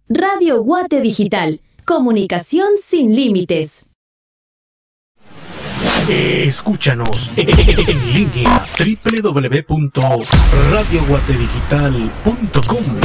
Radio Guate Digital. Comunicación sin límites. Escúchanos en línea www.radioguatedigital.com.